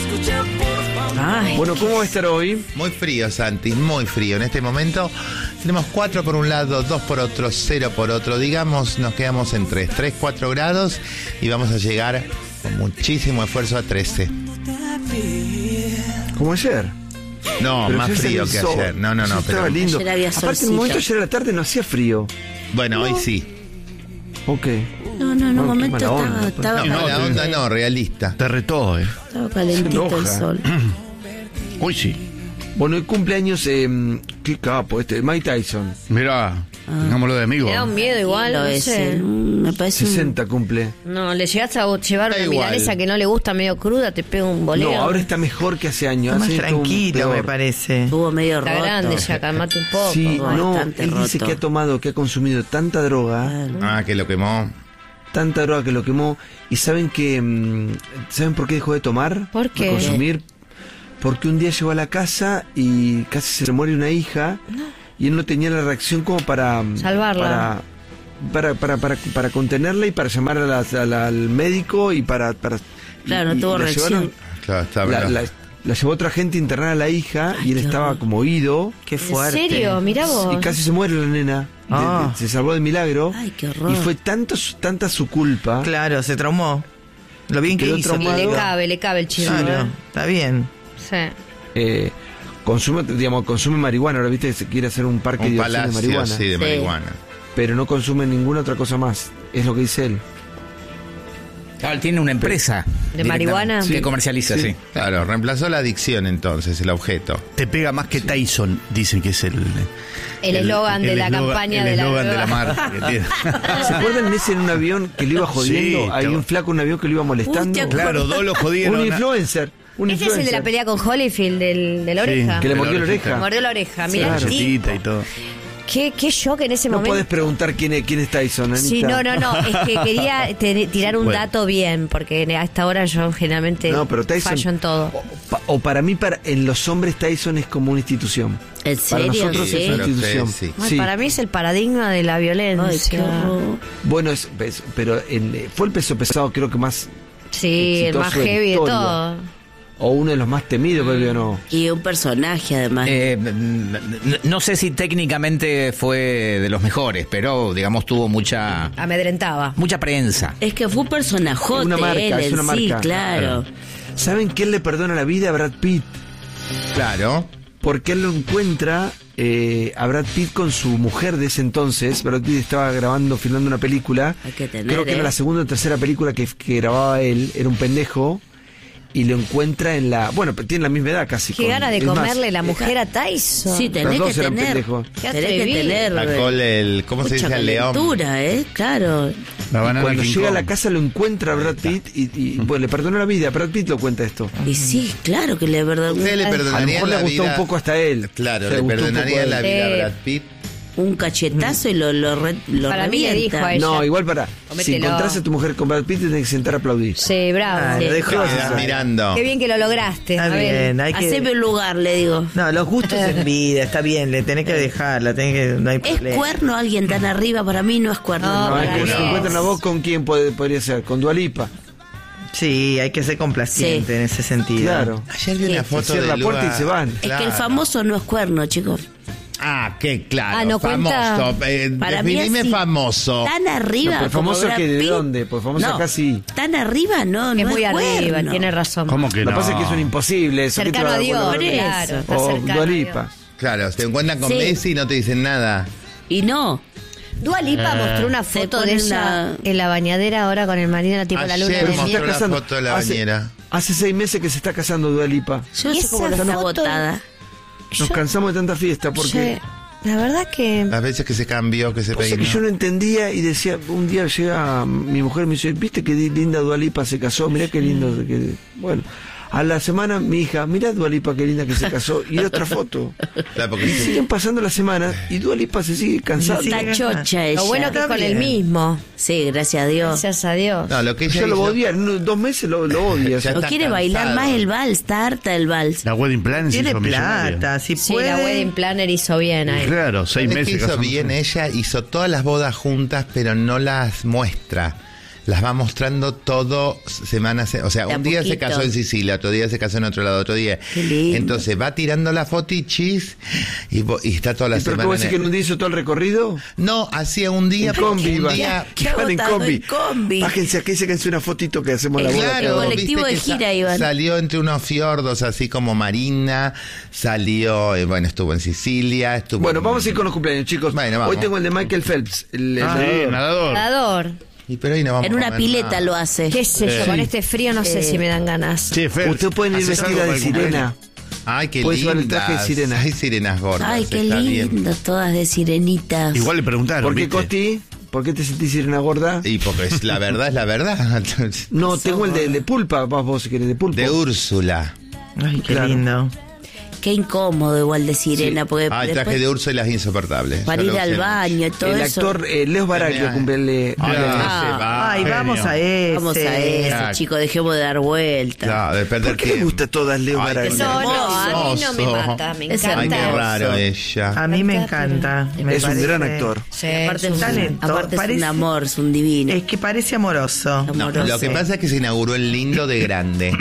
Ay, Bueno, ¿cómo va a estar hoy? Muy frío, Santi, muy frío. En este momento tenemos 4 por un lado, 2 por otro, 0 por otro. Digamos, nos quedamos en 3, 4 grados y vamos a llegar con muchísimo esfuerzo a 13. Como ayer. No, Pero más ayer frío salió que el sol. ayer. No, Ayer pero... estaba lindo. Ayer había Aparte, en solcito. un momento ayer a la tarde no hacía frío. Bueno, hoy sí. Ok. no, en un Bueno, qué momento mala onda, estaba No, la onda caliente. no, realista. Te retó, Estaba calentito Se el enoja. sol. Hoy sí. Bueno, el cumpleaños, qué capo Mike Tyson. Mirá, tengámoslo de amigo. Me da un miedo igual, Lo no es, sé. me parece 60 cumple. No, le llegaste a llevar Da una igual. milanesa que no le gusta medio cruda, te pega un boleo. No, ahora está mejor que hace años. Más Hace estuvo tranquilo, peor. me parece. estuvo medio Está roto. grande ya, calmate un poco. Sí, no, bastante él dice roto. que ha consumido tanta droga, Ah, que lo quemó. tanta droga que lo quemó. Y saben que, ¿saben por qué dejó de tomar? ¿Por qué? De consumir. Porque un día llegó a la casa y casi se le muere una hija y él no tenía la reacción como para Salvarla. para contenerla y para llamar al médico y para Claro, no tuvo la reacción. llevaron- Claro, está la, bravo. la llevó otra gente a internar a la hija y él qué estaba horror. como oído Qué ¿En fuerte. serio? Mirá vos. y casi se muere la nena. Ah. Se salvó de milagro. Ay, qué horror. Y fue tanta su culpa. Claro, se traumó. Lo bien que Quedó hizo. traumado. Le cabe el chivo. Claro, está bien. Sí. Consume marihuana. Ahora viste que se quiere hacer un parque de Un diversiones de palacio, marihuana. sí, de Sí. marihuana. Pero no consume ninguna otra cosa más. Es lo que dice él. Claro, él tiene una empresa ¿De marihuana? que comercializa, sí. Claro, reemplazó la adicción entonces, el objeto. Te pega más que Tyson, dicen que es el eslogan de la eslogan- campaña el de la eslogan de droga. la marca que tiene. ¿Se acuerdan de ese en un avión que lo iba jodiendo? Sí, Hay claro. un flaco en un avión que lo iba molestando. ¿te acuerdas? Claro, dos lo jodieron. Un influencer. Un Ese es el de la influencer. pelea con Holyfield, de la oreja. Que le de mordió la orejita. oreja. Me mordió la oreja. Mira, Claro. Chetita y todo. qué shock en ese No momento. puedes preguntar quién es Tyson, Anita. Sí, no, es que quería tirar un Bueno. dato bien, porque a esta hora yo generalmente No, pero Tyson, fallo en todo. O para mí, en los hombres Tyson es como una institución. ¿En Para serio? nosotros Sí. es una Para institución. ustedes, sí. Ay, Sí. Para mí es el paradigma de la Ay, qué violencia. horror. Bueno, pero fue el peso pesado creo que más, Sí, el más exitoso de la heavy de historia. todo. o uno de los más temidos, pero no. Y un personaje además. No sé si técnicamente fue de los mejores, pero digamos tuvo mucha Amedrentaba. prensa. Es que fue un personajote Una marca, él es en una sí, marca. claro. ¿Saben quién le perdona la vida a Brad Pitt? Claro. Porque él lo encuentra a Brad Pitt con su mujer de ese entonces. Brad Pitt estaba filmando una película. Hay que tener, Creo que era la segunda o tercera película que grababa él. Era un pendejo. Y lo encuentra en la... Bueno, tiene la misma edad casi. Qué gana de es más, comerle la mujer a Tyson. Sí, tenés Los que dos eran tener. pendejos. Qué Tenés que atrevido. tener. Sacó el, ¿cómo se mucha dice? El león. calentura, claro. La banana Cuando King llega a Kong. la casa lo encuentra a Brad Pitt y bueno, le perdonó la vida. Brad Pitt lo cuenta esto. Y sí, claro que le verdad. Usted le A lo perdonaría mejor le la gustó vida. un poco hasta él. Claro, Le le gustó un perdonaría poco a la él. vida a Sí. Brad Pitt. Un cachetazo y lo Para mí le revienta. dijo a ella. No, igual si Comételo. encontrás a tu mujer con Brad Pitt, te tenés que sentar a aplaudir. Sí, bravo. Ah, lo dejo Te así. quedas mirando. Qué bien que lo lograste. Está A ver. bien, hay que... Haceme un lugar, le digo. No, los gustos en vida, está bien, le tenés que dejarla, no hay ¿Es problema. cuerno alguien tan arriba? Para mí no es cuerno. No, No, para es que mí si es. encuentran a vos, ¿con quién podría ser? ¿Con Dua Lipa? Sí, hay que ser complaciente Sí. en ese sentido. Claro. Ayer vi una foto Cierra de la puerta Lua- y se van. Es que el famoso no es cuerno, chicos. Ah, qué claro. Ah, no cuenta. famoso. Para mí Definime así. famoso. Tan arriba. No, pero como famoso Brad que ¿de Pitt. dónde? Pues famoso No, acá sí. Tan arriba, no, Es no muy es arriba, cuerno. tiene razón. ¿Cómo que Lo no? que pasa es que es un imposible. Eso. ¿Qué te Cercano va a dar Dios, buena Por onda? claro. Está O cercano Dua a Lipa. Dios. Claro, te encuentran con Sí. Messi y no te dicen nada. Y no. Dua Lipa mostró una Se foto de pone ella una- en la bañadera ahora con el marido en la tipo la luna Ayer de mostró miel. la casando. foto de la Hace- bañera. Hace 6 meses que se está casando Dua Lipa. Yo no Y sé cómo esa está foto- botada. Nos Yo- cansamos de tanta fiesta porque... Sí, la verdad que Las veces que se cambió, que se Cosa que peinó. yo no entendía y decía, un día llega mi mujer y me dice, ¿viste qué linda Dua Lipa se casó? Mirá qué lindo. Bueno, a la semana mi hija, mirá Dua Lipa qué linda que se casó. Y otra foto. Claro, porque Y sí. siguen pasando las semanas y Dua Lipa se sigue cansando. Sí. Está chocha ella. lo bueno que es con el mismo. Sí, gracias a Dios. Gracias a Dios. No, lo que ella Ya lo hizo- odia, en 2 meses lo odia. Ya No está quiere bailar cansado. más el vals, está harta del vals. La wedding plan se Tiene hizo millonaria. plata, si Sí, puede. la wedding planner hizo bien ahí. Claro, 6 ¿Sabes qué meses hizo casándose. bien ella? Hizo todas las bodas juntas, pero no las muestra. las va mostrando todo semanas, o sea, De a un día se poquito. casó en Sicilia, otro día se casó en otro lado, otro día. Qué lindo. Entonces va tirando la fotichis y está toda la ¿Pero semana. cómo decís que en un día hizo todo el recorrido? No, hacía un día. En combi, un va. día. Qué Van en agotado combi. en combi. Bájense aquí, sáquense una fotito que hacemos la boda. Claro, El colectivo viste de que gira iban. salió entre unos fiordos así como Marina, salió, bueno, estuvo en Sicilia, estuvo. Bueno, en- vamos a ir con los cumpleaños, chicos. Bueno, vamos. Hoy tengo el de Michael Phelps, el Sí, nadador. nadador. Nadador. Y pero hoy no vamos En a una comer pileta nada. lo hace. Qué sé yo, Sí. con este frío no sé si me dan ganas. Sí, Fer, Ustedes pueden ir ¿haces vestida algo de para el sirena. Ay, qué Puedes lindas. llevar el traje de sirena. Hay sirenas gordas. Ay, qué está bien. lindo, todas de sirenitas. Igual le preguntaron. ¿Por qué, ¿viste? Costi? ¿Por qué te sentís sirena gorda? Y porque es la verdad, es la verdad. No, tengo el de pulpa, vos si querés, de pulpa. De Úrsula. Ay, qué Claro. lindo. Qué incómodo igual de sirena, porque Ah, el después traje de Úrsula es insoportable. para Yo ir lo al usé. baño y todo El eso. actor Leo Baraglia cumple el... Ay, vamos a ese. Vamos a ese, Ah. chicos, dejemos de dar vueltas. Claro, de perder ¿Por qué le tiempo. gusta a todas Leo Ay, Baraglia? No, a mí no me hermoso. mata, me Es encanta. Ay, qué hermoso. raro ella. A mí me encanta. me Es un parece- gran actor. Sí, Aparte, es un- talento. aparte es un Parece- amor, es un divino. Es que parece amoroso. No, Amoroso. lo que pasa es que se inauguró el lindo de grande.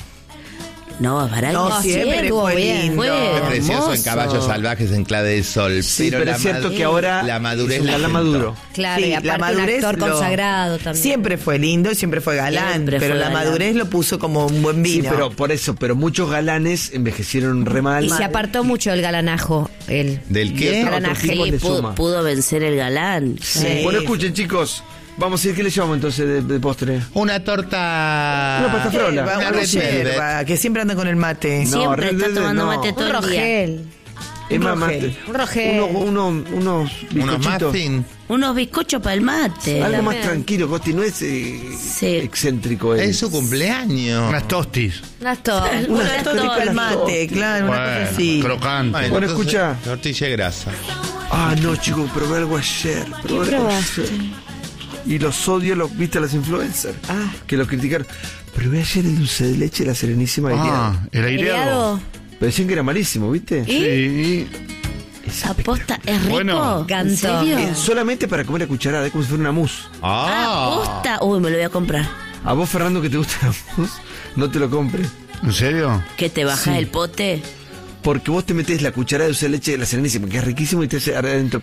No, Baraglia No, siempre estuvo fue bien. lindo. Fue Precioso en hermoso. Caballos Salvajes en clave de sol. Sí, pero es cierto que ahora la madurez es un la galán sentó. maduro. Claro, Sí, y aparte un actor lo- consagrado también. Siempre fue lindo y siempre fue galán, Siempre pero fue la galán. madurez lo puso como un buen Sí, vino. pero por eso, pero muchos galanes envejecieron re mal. Y se apartó mucho del galanajo, él. ¿Del Y qué? otro Galanaje. tipo Sí, le pudo, suma. pudo vencer el galán. Sí. Bueno, escuchen, chicos. Vamos a ir, ¿qué le llevamos entonces de postre? Una torta. Una pasta frola. Va, Una una red velvet. yerba, que siempre anda con el mate. No, Siempre Red está Velvet tomando no. mate Un todo el día. rogel. Es más rogel. mate. Un rogel. Unos Unos bizcochitos. muffins. Unos bizcochos para el mate. Algo más También. tranquilo, Costi, no es Sí. excéntrico. él. Es su cumpleaños. Unas tostis. Unas tortas. Unas Una torta al mate, claro, una cosa así. crocante. Bueno, entonces, escucha. Tortilla de grasa. Ah, no, chicos, probé algo ayer. Probé algo probaste? ayer. Y los odio, viste a los influencers. Ah. Que lo criticaron. Probé ayer el dulce de leche, la Serenísima aireado. Ah, el aireado. Aireado. Pero decían que era malísimo, ¿viste? Sí. Aposta, ¿es rico? Bueno. ¿En Canto. serio? Solamente para comer a cucharada, es como si fuera una mousse. Aposta. Uy, me lo voy a comprar. A vos, Fernando, que te gusta la mousse, no te lo compres. ¿En serio? ¿Que te bajas el pote? Porque vos te metés la cucharada de dulce de leche de la Serenísima, que es riquísimo, y te hace adentro.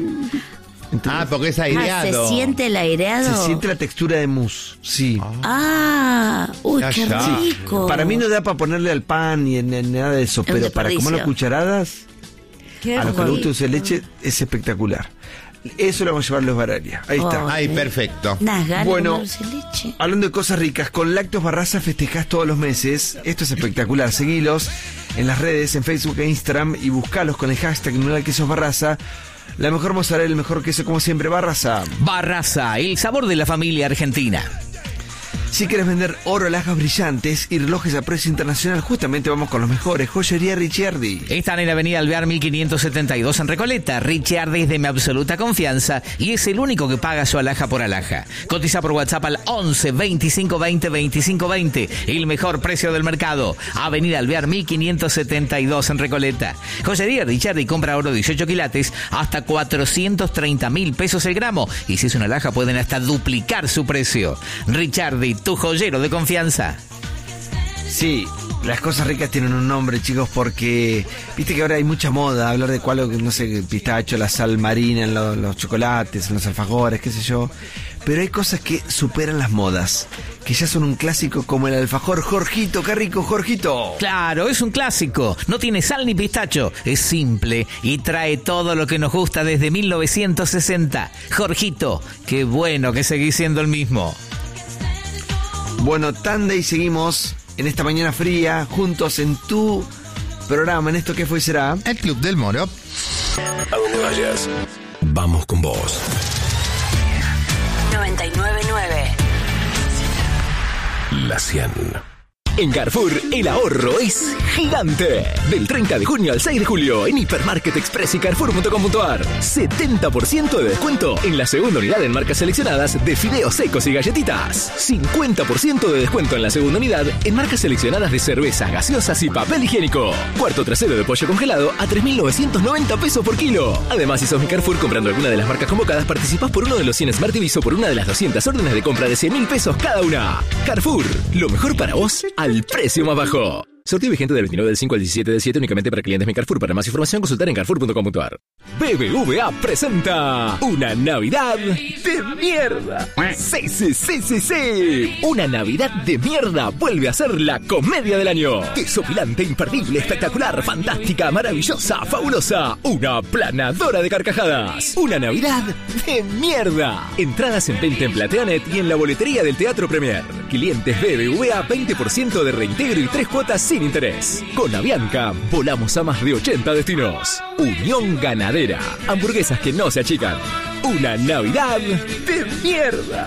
Ah, porque es Ah, aireado. ¿se siente el aireado? Se siente la textura de mousse, sí. Ah, uy, Ya qué está. rico. Para mí no da para ponerle al pan ni en nada de eso, Es un pero para desperdicio. comer las cucharadas, Qué a los que les rico. gusta dulce de leche, es espectacular. Eso lo vamos a llevar los Baraglia. Ahí está. Oh. Ay, perfecto. Unas ganas Bueno. de dulce de leche. Hablando de cosas ricas, con Lácteos Barraza festejás todos los meses. Esto es espectacular. Seguilos en las redes, en Facebook e Instagram, y buscalos con el hashtag Numeral Quesos Barraza. La mejor mozzarella, el mejor queso, como siempre, Barraza. Barraza, el sabor de la familia argentina. Si quieres vender oro, alhajas brillantes y relojes a precio internacional, justamente vamos con los mejores. Joyería Ricciardi. Están en la avenida Alvear 1572 en Recoleta. Ricciardi es de mi absoluta confianza y es el único que paga su alhaja por alhaja. Cotiza por WhatsApp al 11 25 20 25 20. El mejor precio del mercado. Avenida Alvear 1572 en Recoleta. Joyería Ricciardi compra oro 18 quilates hasta 430.000 pesos el gramo. Y si es una alhaja pueden hasta duplicar su precio. Ricciardi, tu joyero de confianza. Sí, las cosas ricas tienen un nombre, chicos, porque viste que ahora hay mucha moda hablar de cuál, no sé, pistacho, la sal marina en los chocolates, en los alfajores, qué sé yo. Pero hay cosas que superan las modas, que ya son un clásico, como el alfajor Jorgito. ¡Qué rico, Jorgito! Claro, es un clásico. No tiene sal ni pistacho. Es simple y trae todo lo que nos gusta desde 1960. Jorgito, qué bueno que seguís siendo el mismo. Bueno, tanda y seguimos en esta mañana fría, juntos en tu programa, en esto que fue y será. El Club del Moro. A donde vayas, vamos con vos. 999 La 100. En Carrefour, el ahorro es gigante. Del 30 de junio al 6 de julio, en Hipermarket Express y Carrefour.com.ar. 70% de descuento en la segunda unidad en marcas seleccionadas de fideos secos y galletitas. 50% de descuento en la segunda unidad en marcas seleccionadas de cervezas, gaseosas y papel higiénico. Cuarto trasero de pollo congelado a 3.990 pesos por kilo. Además, si sos mi Carrefour comprando alguna de las marcas convocadas, participás por uno de los 100 Smart TVs o por una de las 200 órdenes de compra de 100.000 pesos cada una. Carrefour, lo mejor para vos al precio más bajo. Sorteo vigente del 29 del 5 al 17 del 7 únicamente para clientes Mi Carrefour. Para más información, consultar en Carrefour.com.ar. BBVA presenta una Navidad de mierda. Sí. Una Navidad de mierda vuelve a ser la comedia del año. Desopilante, imperdible, espectacular, fantástica, maravillosa, fabulosa. Una planadora de carcajadas. Una Navidad de mierda. Entradas en venta en Plateanet y en la boletería del Teatro Premier. Clientes BBVA, 20% de reintegro y 3 cuotas sin interés. Con Avianca, volamos a más de 80 destinos. Unión Ganadera. Hamburguesas que no se achican. Una Navidad de mierda.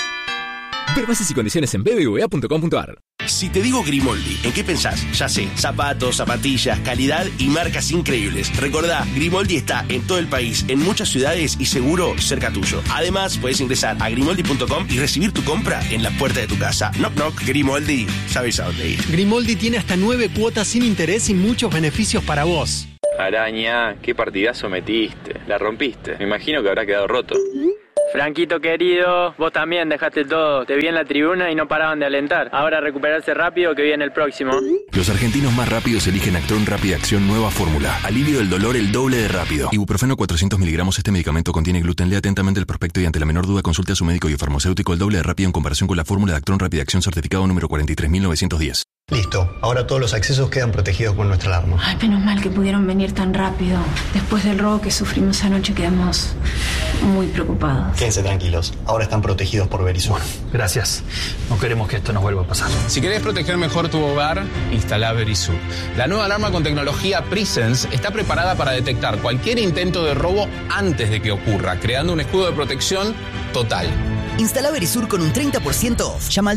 Ver bases y condiciones en bbva.com.ar. Si te digo Grimoldi, ¿en qué pensás? Ya sé, zapatos, zapatillas, calidad y marcas increíbles. Recordá, Grimoldi está en todo el país, en muchas ciudades y seguro cerca tuyo. Además, puedes ingresar a grimoldi.com y recibir tu compra en la puerta de tu casa. Knock knock, Grimoldi, sabes a dónde ir. Grimoldi tiene hasta 9 cuotas sin interés y muchos beneficios para vos. Araña, qué partidazo metiste. La rompiste. Me imagino que habrá quedado roto. Franquito querido, vos también dejaste todo. Te vi en la tribuna y no paraban de alentar. Ahora recuperarse rápido que viene el próximo. Los argentinos más rápidos eligen Actron Rápida Acción Nueva Fórmula. Alivio del dolor el doble de rápido. Ibuprofeno 400 miligramos. Este medicamento contiene gluten. Lea atentamente el prospecto y ante la menor duda consulte a su médico y farmacéutico. El doble de rápido en comparación con la fórmula de Actron Rápida Acción certificado número 43.910. Listo, ahora todos los accesos quedan protegidos con nuestra alarma. Ay, menos mal que pudieron venir tan rápido. Después del robo que sufrimos anoche quedamos muy preocupados. Quédense tranquilos, ahora están protegidos por Verisur. Gracias. No queremos que esto nos vuelva a pasar. Si querés proteger mejor tu hogar, instala Verisur. La nueva alarma con tecnología Presence está preparada para detectar cualquier intento de robo antes de que ocurra, creando un escudo de protección total. Instala Verisur con un 30% off. Llama al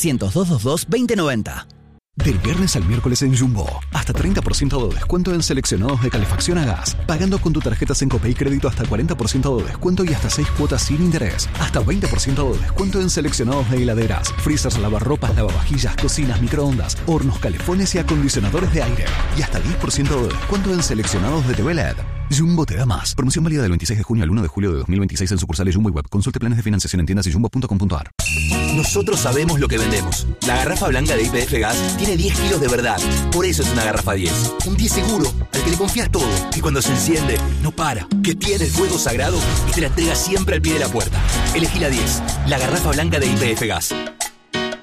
0800-222-2090. Del viernes al miércoles en Jumbo, hasta 30% de descuento en seleccionados de calefacción a gas. Pagando con tu tarjeta Sencope y crédito hasta 40% de descuento y hasta 6 cuotas sin interés. Hasta 20% de descuento en seleccionados de heladeras, freezers, lavarropas, lavavajillas, cocinas, microondas, hornos, calefones y acondicionadores de aire. Y hasta 10% de descuento en seleccionados de TV LED. Jumbo te da más. Promoción válida del 26 de junio al 1 de julio de 2026 en sucursales Jumbo y Web. Consulte planes de financiación en tiendas y jumbo.com.ar. Nosotros sabemos lo que vendemos. La garrafa blanca de YPF Gas tiene 10 kilos de verdad. Por eso es una garrafa 10. Un 10 seguro, al que le confías todo. Y cuando se enciende, no para. Que tiene el fuego sagrado y te la entrega siempre al pie de la puerta. Elegí la 10. La garrafa blanca de YPF Gas.